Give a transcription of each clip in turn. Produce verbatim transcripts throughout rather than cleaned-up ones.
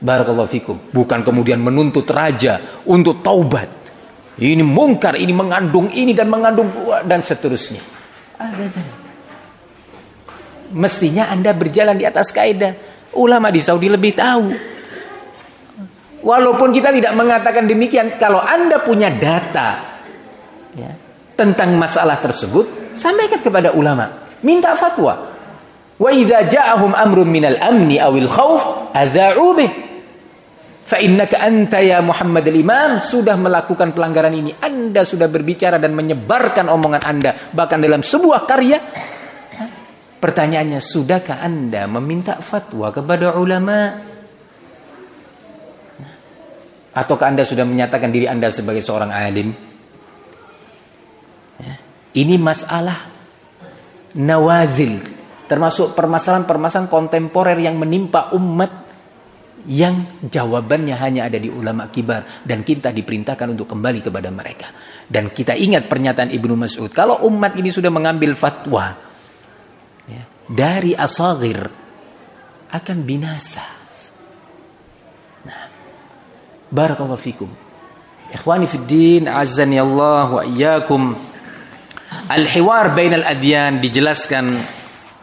Barakallahu fikum. Bukan kemudian menuntut raja untuk taubat. Ini mungkar, ini mengandung ini dan mengandung dan seterusnya. Mestinya Anda berjalan di atas kaidah. Ulama di Saudi lebih tahu. Walaupun kita tidak mengatakan demikian, kalau Anda punya data ya, tentang masalah tersebut, sampaikan kepada ulama, minta fatwa. Wa idza ja'ahum amrun minal amni awil khauf adza'u bih. Fa innaka anta ya Muhammad al-Imam sudah melakukan pelanggaran ini. Anda sudah berbicara dan menyebarkan omongan Anda bahkan dalam sebuah karya. Pertanyaannya, sudahkah Anda meminta fatwa kepada ulama? Ataukah Anda sudah menyatakan diri Anda sebagai seorang alim? Ini masalah nawazil, termasuk permasalahan-permasalahan kontemporer yang menimpa umat, yang jawabannya hanya ada di ulama kibar, dan kita diperintahkan untuk kembali kepada mereka. Dan kita ingat pernyataan Ibnu Mas'ud, kalau umat ini sudah mengambil fatwa ya, dari asagir akan binasa. Nah, barakallahu fikum. Ikhwani fid din, azzani Allah wa iyyakum. Al-hiwar bainal adyan dijelaskan.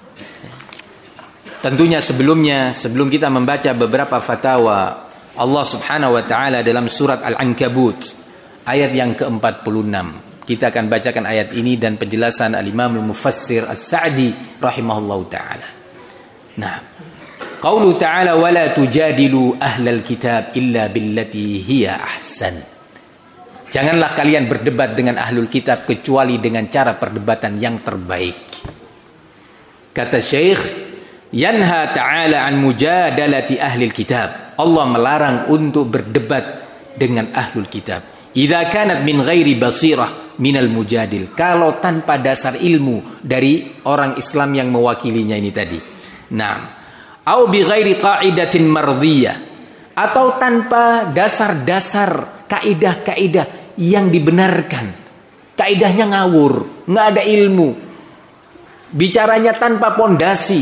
Tentunya sebelumnya, sebelum kita membaca beberapa fatwa Allah subhanahu wa ta'ala dalam surat Al-Ankabut ayat yang ke empat puluh enam, kita akan bacakan ayat ini dan penjelasan Al-Imam Al-Mufassir As-Sa'di rahimahullahu ta'ala. Nah, qaulu ta'ala wa la tujadilu ahlal kitab illa billati hiya ahsan. Janganlah kalian berdebat dengan ahlul kitab kecuali dengan cara perdebatan yang terbaik. Kata Syekh, yanha ta'ala an mujadalati ahlil kitab. Allah melarang untuk berdebat dengan ahlul kitab. Idza kanat min ghairi basirah minal mujadil. Kalau tanpa dasar ilmu dari orang Islam yang mewakilinya ini tadi. Nah, au bi ghairi qa'idatin mardhiyah, atau tanpa dasar-dasar kaidah-kaidah yang dibenarkan. Kaidahnya ngawur, enggak ada ilmu. Bicaranya tanpa pondasi.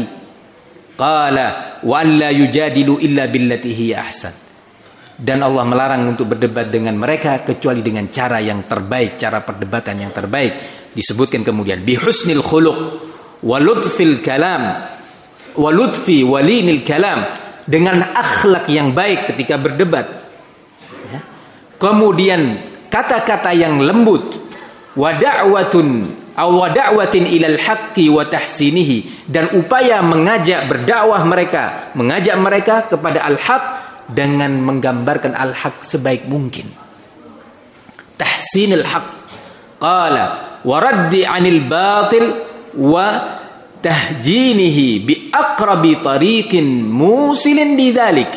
Qala wa alla yujadilu illa billati hiya ahsan. Dan Allah melarang untuk berdebat dengan mereka kecuali dengan cara yang terbaik, cara perdebatan yang terbaik. Disebutkan kemudian bi husnil khuluq wa lutfil kalam wa lutfi walinil kalam, dengan akhlak yang baik ketika berdebat ya. Kemudian kata-kata yang lembut, wa da'watun aw wa da'watin ilal haqqi wa tahsinihi, dan upaya mengajak berdakwah mereka, mengajak mereka kepada al-haq dengan menggambarkan al-haq sebaik mungkin. Tahsinul haq. Qala wa raddi 'anil batil wa tahjinihi bi aqrabi tariqin musilin lidzalik.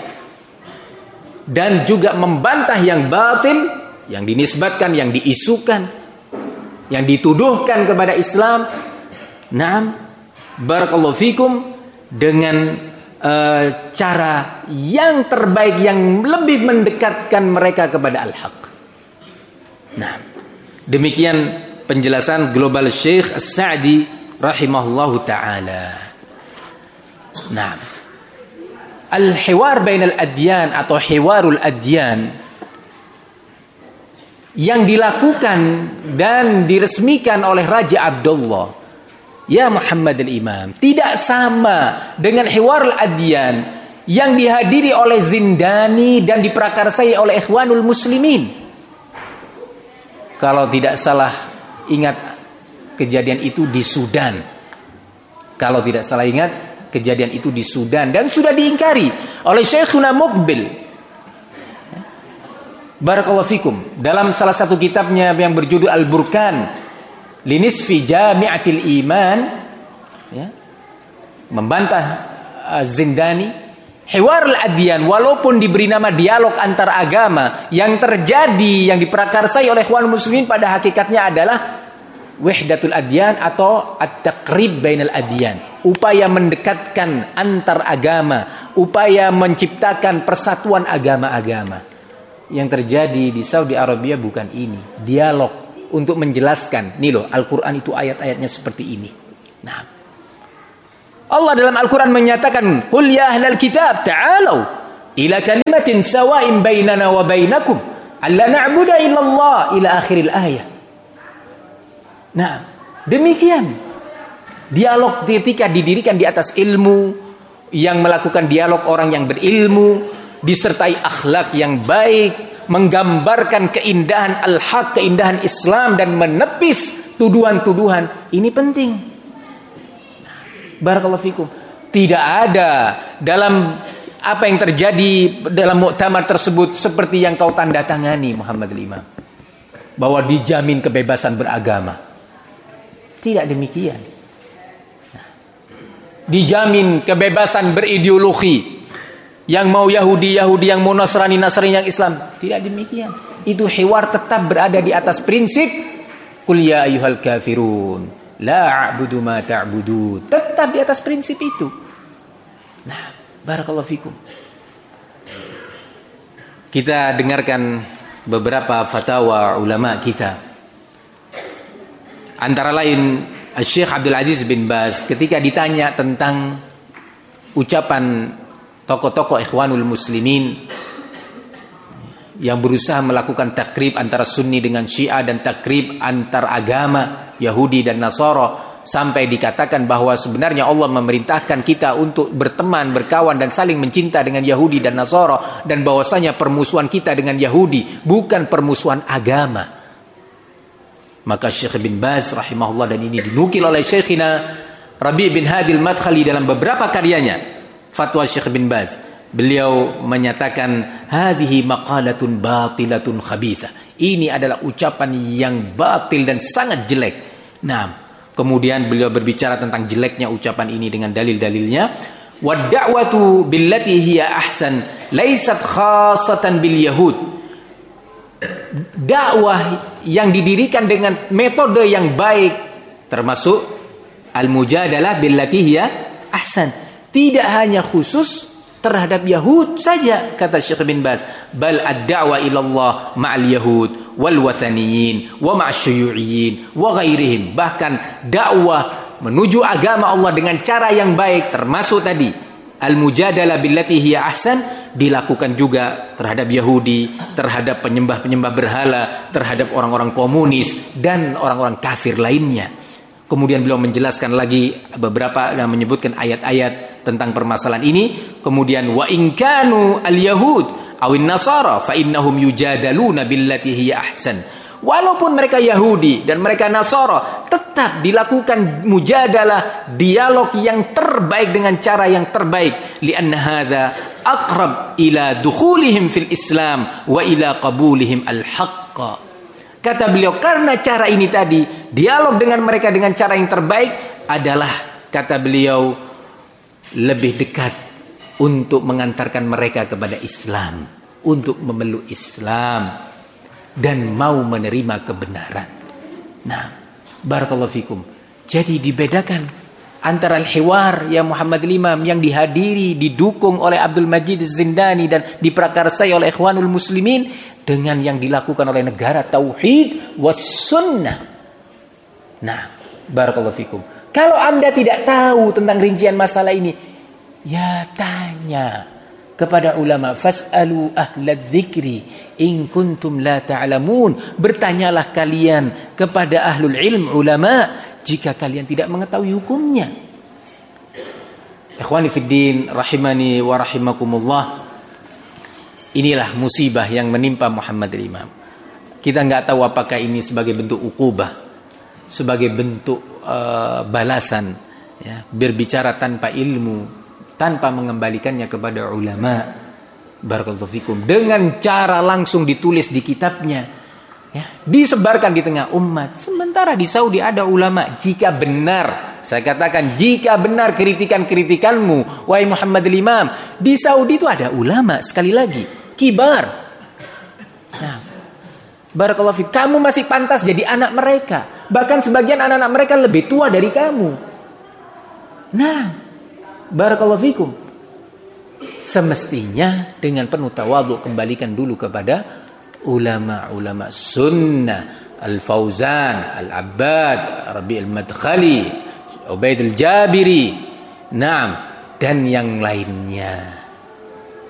Dan juga membantah yang batil, yang dinisbatkan, yang diisukan, yang dituduhkan kepada Islam. Naam, barakallahu fikum, dengan uh, cara yang terbaik, yang lebih mendekatkan mereka kepada al-haq. Nah, demikian penjelasan global Syekh As-Sa'di rahimahullahu ta'ala. Nah, al-hiwar bainal adyan atau hiwarul adyan yang dilakukan dan diresmikan oleh Raja Abdullah ya Muhammad al-Imam tidak sama dengan hiwarul adyan yang dihadiri oleh Zindani dan diprakarsai oleh Ikhwanul Muslimin. Kalau tidak salah ingat, kejadian itu di Sudan. Kalau tidak salah ingat, kejadian itu di Sudan dan sudah diingkari oleh Syekhuna Muqbil barakallahu fikum dalam salah satu kitabnya yang berjudul Al-Burkan Linisfi Jami'atil Iman ya, membantah uh, Zindani. Hiwarul adyan walaupun diberi nama dialog antar agama, yang terjadi, yang diprakarsai oleh ikhwan muslimin pada hakikatnya adalah wahdatul adyan atau at-taqrib bainal adyan, upaya mendekatkan antar agama, upaya menciptakan persatuan agama-agama. Yang terjadi di Saudi Arabia bukan ini. Dialog untuk menjelaskan, nih loh, Al-Quran itu ayat-ayatnya seperti ini. Nah, Allah dalam Al-Quran menyatakan, qul ya ahlal kitab ta'alau ila kalimatin sawa'in bainana wa bainakum alla na'budu illallah ila akhiril ayat. Nah, demikian dialog ketika didirikan di atas ilmu, yang melakukan dialog orang yang berilmu disertai akhlak yang baik, menggambarkan keindahan al-haq, keindahan Islam, dan menepis tuduhan-tuduhan. Ini penting. Barakallahu fikum. Tidak ada dalam apa yang terjadi dalam muktamar tersebut seperti yang kau tanda tangani, Muhammad Imam, bahwa dijamin kebebasan beragama. Tidak demikian. Nah, dijamin kebebasan berideologi. Yang mau Yahudi Yahudi, yang mau Nasrani Nasrani, yang Islam. Tidak demikian. Itu hiwar tetap berada di atas prinsip qul ya ayyuhal kafirun la a'budu ma ta'budun. Tetap di atas prinsip itu. Nah, barakallahu fikum. Kita dengarkan beberapa fatwa ulama kita. Antara lain Syekh Abdul Aziz bin Baz ketika ditanya tentang ucapan tokoh-tokoh Ikhwanul Muslimin yang berusaha melakukan takrib antara Sunni dengan Syiah dan takrib antar agama Yahudi dan Nasara, sampai dikatakan bahwa sebenarnya Allah memerintahkan kita untuk berteman, berkawan dan saling mencinta dengan Yahudi dan Nasara, dan bahwasanya permusuhan kita dengan Yahudi bukan permusuhan agama. Maka Syekh bin Baz rahimahullah, dan ini dinukil oleh Syekhina Rabi' bin Hadi al-Madkhali dalam beberapa karyanya, fatwa Syekh bin Baz, beliau menyatakan hadhihi maqalatun batilatun khabithah. Ini adalah ucapan yang batil dan sangat jelek. Nah, kemudian beliau berbicara tentang jeleknya ucapan ini dengan dalil-dalilnya. Wad-da'watu billati hiya ahsan laysat khassatan bil yahud. Dakwah yang didirikan dengan metode yang baik, termasuk al-mujadalah billati hiya ahsan, tidak hanya khusus terhadap Yahud saja, kata Syekh bin Baz, bal ad-da'wa ila Allah ma'al yahud wal wathaniyin wa ma'asyuyu'iyyin wa ghairihim. Bahkan dakwah menuju agama Allah dengan cara yang baik, termasuk tadi al-mujadalah billati hiya ahsan, dilakukan juga terhadap Yahudi, terhadap penyembah-penyembah berhala, terhadap orang-orang komunis dan orang-orang kafir lainnya. Kemudian beliau menjelaskan lagi beberapa dan menyebutkan ayat-ayat tentang permasalahan ini. Kemudian wa in kanu al-yahud awin nasara fa innahum yujadaluna billati hiya ahsan. Walaupun mereka Yahudi dan mereka Nasara, tetap dilakukan mujadalah, dialog yang terbaik dengan cara yang terbaik. Lianna hadza aqrab ila dukhulihim fil Islam wa ila qabulihim al-haqqa. Kata beliau, karena cara ini tadi, dialog dengan mereka dengan cara yang terbaik adalah, kata beliau, lebih dekat untuk mengantarkan mereka kepada Islam, untuk memeluk Islam dan mau menerima kebenaran. Nah, barakallahu fikum. Jadi dibedakan antara al-hiwar ya Muhammad Imam yang dihadiri, didukung oleh Abdul Majid Az-Zindani dan diprakarsai oleh Ikhwanul Muslimin, dengan yang dilakukan oleh negara tauhid was sunnah. Nah, barakallahu fikum. Kalau Anda tidak tahu tentang rincian masalah ini, ya tanya kepada ulama, fas'alu ahlad dzikri in kuntum la ta'lamun. Bertanyalah kalian kepada ahlul ilm, ulama, jika kalian tidak mengetahui hukumnya. Ikhwani fiddin rahimani wa rahimakumullah. Inilah musibah yang menimpa Muhammad Imam. Kita enggak tahu apakah ini sebagai bentuk ukubah, sebagai bentuk uh, balasan, ya, berbicara tanpa ilmu, tanpa mengembalikannya kepada ulama, barakallahu fikum, dengan cara langsung ditulis di kitabnya, ya, disebarkan di tengah umat. Sementara di Saudi ada ulama. Jika benar, saya katakan, jika benar kritikan-kritikanmu, wahai Muhammad Imam, di Saudi itu ada ulama, sekali lagi, kibar. Nah, barakallahu fikum, kamu masih pantas jadi anak mereka. Bahkan sebagian anak-anak mereka lebih tua dari kamu. Nah, barakallahu fikum, semestinya dengan penuh tawadhu kembalikan dulu kepada ulama-ulama sunnah, Al-Fauzan, Al-Abbad, Rabi' Al-Madkhali, Ubaid Al-Jabiri, naam, dan yang lainnya.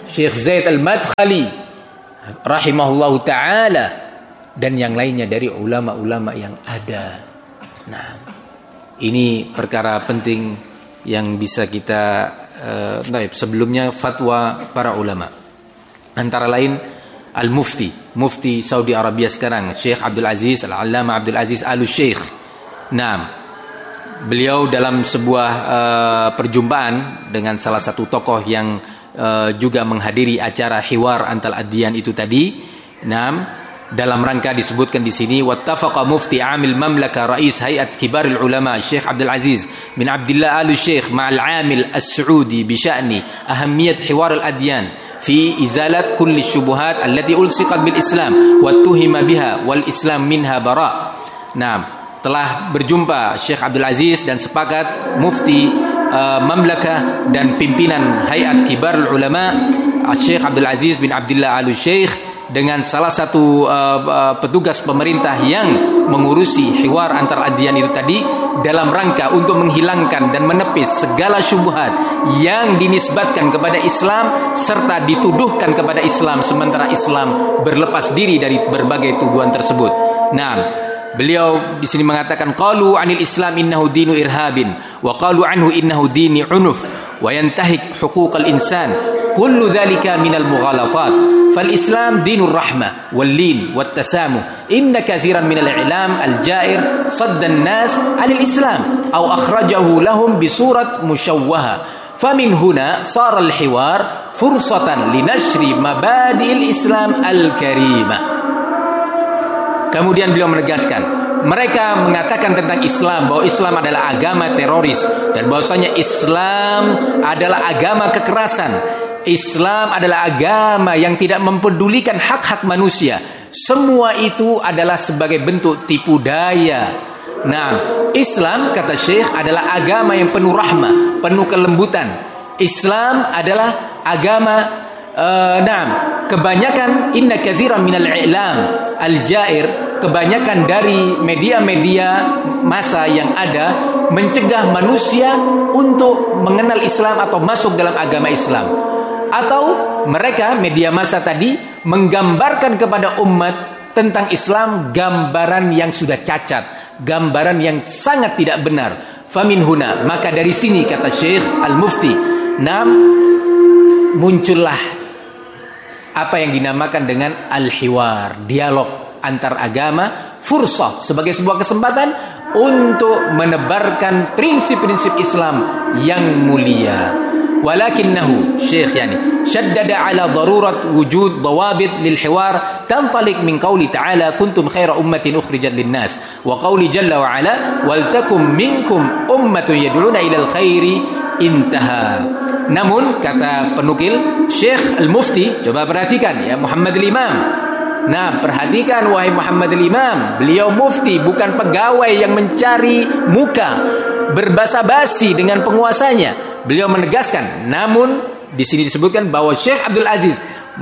Syekh Zaid Al-Madkhali rahimahullahu ta'ala, dan yang lainnya dari ulama-ulama yang ada. Nah, ini perkara penting yang bisa kita uh, sebelumnya fatwa para ulama. Antara lain Al-Mufti, Mufti Saudi Arabia sekarang, Syekh Abdul Aziz Al-Allamah Abdul Aziz Al-Syekh. Nah, beliau dalam sebuah uh, perjumpaan dengan salah satu tokoh yang uh, juga menghadiri acara hiwar antal adyan itu tadi. Nah, dalam rangka disebutkan di sini, wattafaqa mufti amil mamlaka rais hayat kibaril ulama Syekh Abdul Aziz bin Abdullah Al-Syekh ma'al amil as-Saudi bi sya'ni ahammiyat hiwar al-adyan fi izalat kulli syubuhat allati ulsiqat bil Islam wa tuhima biha wal Islam minha bara. Nah, telah berjumpa Syekh Abdul Aziz dan sepakat mufti uh, mamlakah dan pimpinan hayat kibarul ulama Syekh Abdul Aziz bin Abdullah Al-Syekh dengan salah satu uh, uh, petugas pemerintah yang mengurusi hiwar antar adyan itu tadi, dalam rangka untuk menghilangkan dan menepis segala syubhat yang dinisbatkan kepada Islam serta dituduhkan kepada Islam sementara Islam berlepas diri dari berbagai tuduhan tersebut. Nah, beliau di sini mengatakan qalu anil Islam innahu dinu irhabin wa qalu anhu innahu dini unuf wa yantahik huquqal insan kullu dzalika minal mughalatat fal Islam dinur rahmah wal lin wat tasamuh inna katsiran minal i'lam al ja'ir saddan nas 'anil Islam aw akhrajahu lahum bi surat mushawwaha famin huna sara al hiwar fursatan linashri mabadi'il Islam al karimah. Kemudian beliau menegaskan, mereka mengatakan tentang Islam bahwa Islam adalah agama teroris dan bahwasanya Islam adalah agama kekerasan. Islam adalah agama yang tidak mempedulikan hak-hak manusia. Semua itu adalah sebagai bentuk tipu daya. Nah, Islam kata Syekh adalah agama yang penuh rahmah, penuh kelembutan. Islam adalah agama Uh, nah, kebanyakan inna katsiran minal i'lam al-ja'ir, kebanyakan dari media-media massa yang ada mencegah manusia untuk mengenal Islam atau masuk dalam agama Islam. Atau mereka media massa tadi menggambarkan kepada umat tentang Islam gambaran yang sudah cacat, gambaran yang sangat tidak benar. Famin huna, maka dari sini kata Syekh Al-Mufti, nam muncullah apa yang dinamakan dengan al-hiwar, dialog antar agama, fursah sebagai sebuah kesempatan untuk menebarkan prinsip-prinsip Islam yang mulia. Walakinnahu Syekh yani syaddada ala darurat wujud dawabit lil hiwar tantaliq min qauli ta'ala kuntum khaira ummatin ukhrijat lin nas wa qauli jalla wa ala wal takum minkum ummatun yad'una ila al khairi intaha. Namun kata penukil Syekh Al-Mufti, coba perhatikan ya Muhammad Al-Imam. Nah, perhatikan wahai Muhammad Al-Imam, beliau mufti bukan pegawai yang mencari muka, berbasa-basi dengan penguasanya. Beliau menegaskan, namun di sini disebutkan bahwa Syekh Abdul Aziz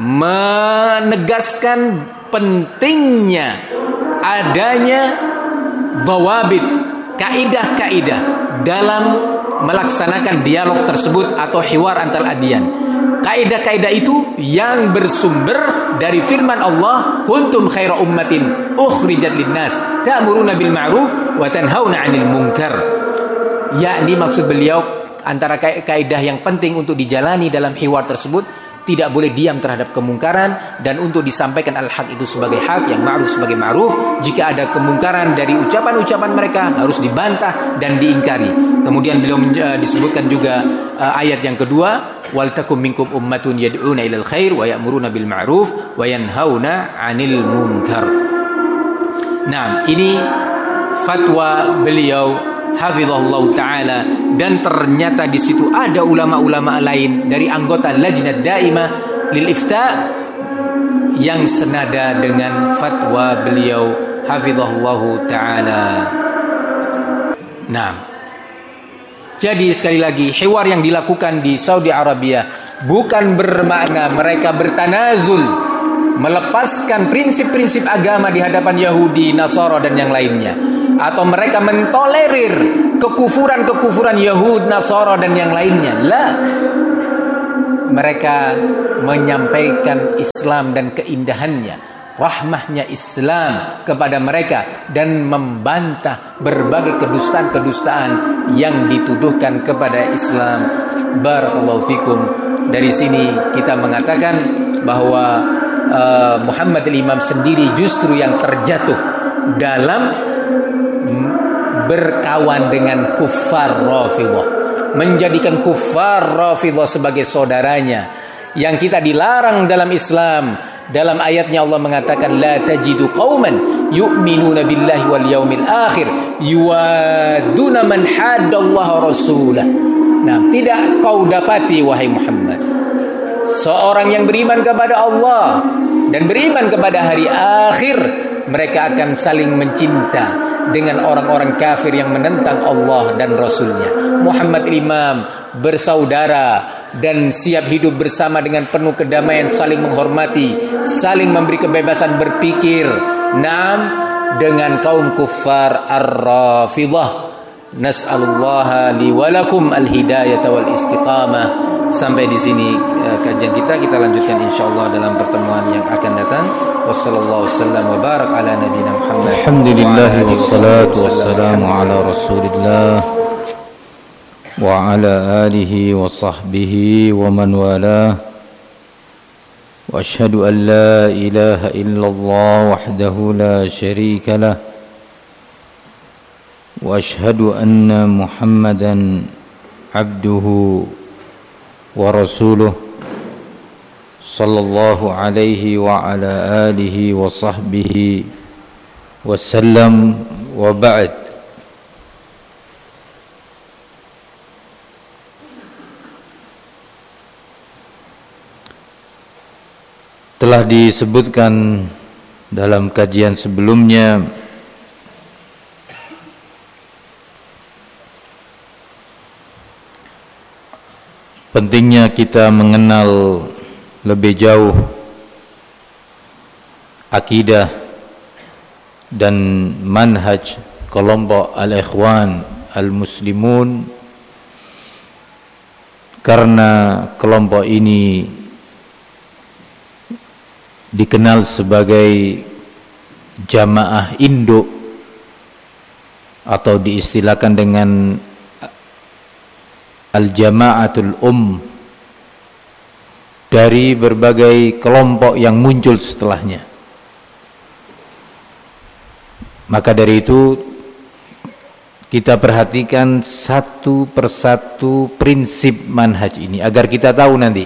menegaskan pentingnya adanya dawabit, kaidah-kaidah dalam melaksanakan dialog tersebut atau hiwar antar adyan. Kaidah-kaidah itu yang bersumber dari firman Allah, kuntum khaira ummatin ukhrijat linnas ta'muruna bil ma'ruf wa tanhauna 'anil munkar. Yakni maksud beliau antara kaidah yang penting untuk dijalani dalam hiwar tersebut, tidak boleh diam terhadap kemungkaran, dan untuk disampaikan al-haq itu sebagai hak, yang ma'ruf sebagai ma'ruf. Jika ada kemungkaran dari ucapan-ucapan mereka harus dibantah dan diingkari. Kemudian beliau uh, disebutkan juga uh, ayat yang kedua, wal takum minkum ummatun yad'una ilal khair wa ya'muruna bil ma'ruf wa yanhauna 'anil munkar. Nah, ini fatwa beliau hafizahullah ta'ala, dan ternyata di situ ada ulama-ulama lain dari anggota Lajnah Daimah lil Ifta yang senada dengan fatwa beliau hafizahullah ta'ala. Nah, jadi sekali lagi hiwar yang dilakukan di Saudi Arabia bukan bermakna mereka bertanazul, melepaskan prinsip-prinsip agama di hadapan Yahudi, Nasara dan yang lainnya, atau mereka mentolerir kekufuran-kekufuran Yahud, Nasara dan yang lainnya. La. mereka menyampaikan Islam dan keindahannya, rahmahnya Islam kepada mereka, dan membantah berbagai kedustaan-kedustaan yang dituduhkan kepada Islam. Barakallahu fikum. Dari sini kita mengatakan bahwa uh, Muhammad al-Imam sendiri justru yang terjatuh dalam berkawan dengan kuffar Rafidhah, menjadikan kuffar Rafidhah sebagai saudaranya, yang kita dilarang dalam Islam. Dalam ayatnya Allah mengatakan, la tajidu qauman yu'minuna billahi wal yaumil akhir yuwaduna man haddallaha rasulah. Nah, tidak kau dapati wahai Muhammad seorang yang beriman kepada Allah dan beriman kepada hari akhir, mereka akan saling mencinta dengan orang-orang kafir yang menentang Allah dan Rasulnya. Muhammad Imam bersaudara dan siap hidup bersama dengan penuh kedamaian, saling menghormati, saling memberi kebebasan berpikir. Naam, dengan kaum kuffar ar-Rafidhah. Nas'alullaha li walakum al-hidayata wal istiqamah. Sampai di sini uh, kajian kita, kita lanjutkan insyaallah dalam pertemuan yang akan datang. Wassallallahu wasallam wa barak ala nabiyina Muhammad. Alhamdulillah wassalatu wassalamu ala Rasulillah wa ala alihi wa sahbihi wa man walah. Wa asyhadu an la ilaha illallah wahdahu la syarika lah. Wa asyhadu anna Muhammadan abduhu wa rasuluh sallallahu alaihi wa ala alihi wa sahbihi wasallam, wa ba'd. Telah disebutkan dalam kajian sebelumnya pentingnya kita mengenal lebih jauh akidah dan manhaj kelompok al-ikhwan al-muslimun, karena kelompok ini dikenal sebagai jamaah induk atau diistilahkan dengan al-jama'atul um dari berbagai kelompok yang muncul setelahnya. Maka dari itu kita perhatikan satu persatu prinsip manhaj ini agar kita tahu nanti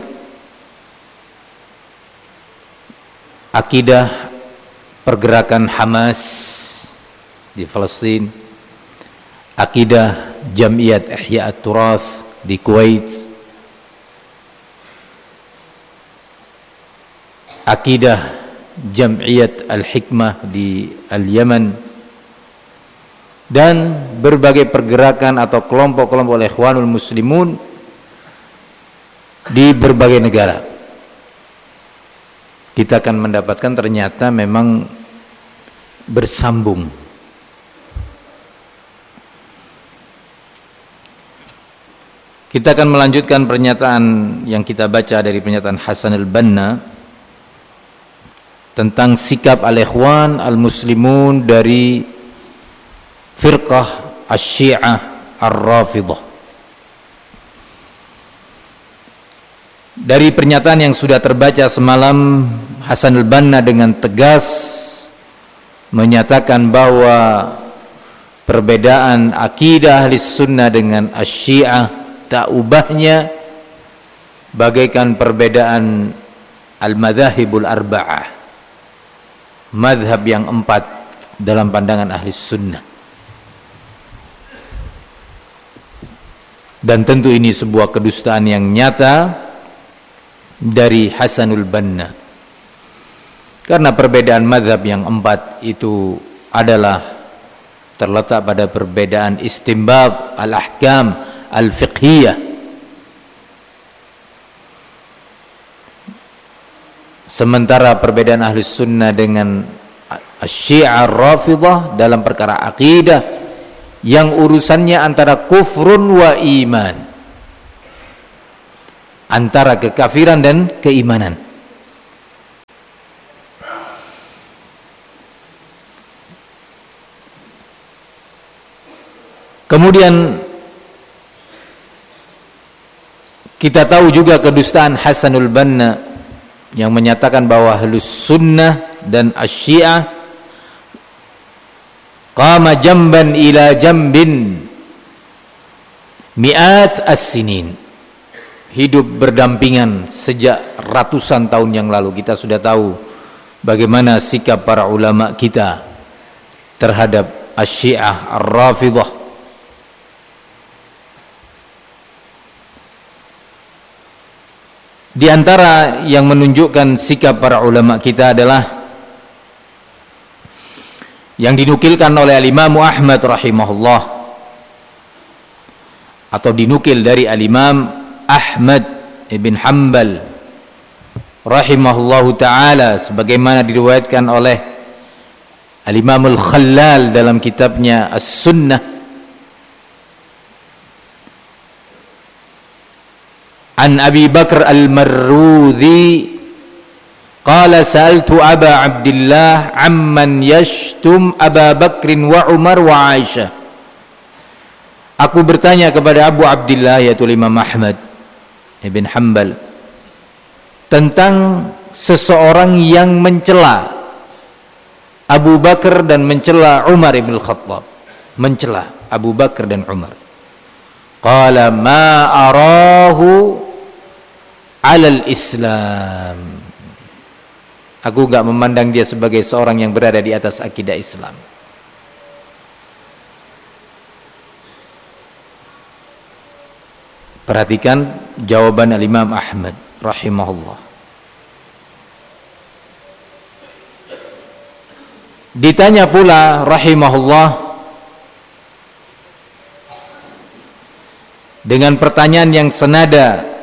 akidah pergerakan Hamas di Palestina, akidah Jam'iyat Ihya at-Turath di Kuwait, akidah Jam'iyat Al-Hikmah di Al-Yaman, dan berbagai pergerakan atau kelompok-kelompok Ikhwanul Muslimun di berbagai negara. Kita akan mendapatkan ternyata memang bersambung. Kita akan melanjutkan pernyataan yang kita baca dari pernyataan Hasan al-Banna tentang sikap al-ikhwan al-muslimun dari firqah asy-syi'ah ar-rafidhah. Dari pernyataan yang sudah terbaca semalam, Hasan al-Banna dengan tegas menyatakan bahwa perbedaan akidah ahli sunnah dengan asy-syi'ah tak ubahnya bagaikan perbedaan al-madhahibul arba'ah, madhab yang empat dalam pandangan ahli sunnah. Dan tentu ini sebuah kedustaan yang nyata dari Hasanul Banna, karena perbedaan madhab yang empat itu adalah terletak pada perbedaan istinbat al-ahkam al-fiqhiyah. Sementara perbedaan ahli sunnah dengan asy-syi'ah ar-rafidhah dalam perkara akidah yang urusannya antara kufrun wa iman. antara kekafiran dan keimanan. Kemudian kita tahu juga kedustaan Hasanul Banna yang menyatakan bahwa Ahlus Sunnah dan Asy-Syiah qama jamban ila jambin mi'at as-sinin, hidup berdampingan sejak ratusan tahun yang lalu. Kita sudah tahu bagaimana sikap para ulama kita terhadap Asy-Syiah Ar-Rafidhah. Di antara yang menunjukkan sikap para ulama kita adalah yang dinukilkan oleh Al-Imam Ahmad rahimahullah, atau dinukil dari Al-Imam Ahmad ibn Hanbal rahimahullahu ta'ala, sebagaimana diriwayatkan oleh Al-Imam Al-Khallal dalam kitabnya As-Sunnah, an Abi Bakr Al-Marruzi qala sa'altu Aba Abdillah amman yashtum Aba Bakrin wa Umar wa Aisyah. Aku bertanya kepada Abu Abdillah, yaitu Imam Ahmad ibn Hanbal, tentang seseorang yang mencela Abu Bakar dan mencela Umar ibn Khattab, mencela Abu Bakar dan Umar. Qala ma arahu alal Islam. Aku enggak memandang dia sebagai seorang yang berada di atas akidah Islam. Perhatikan jawaban Al-Imam Ahmad rahimahullah. Ditanya pula rahimahullah dengan pertanyaan yang senada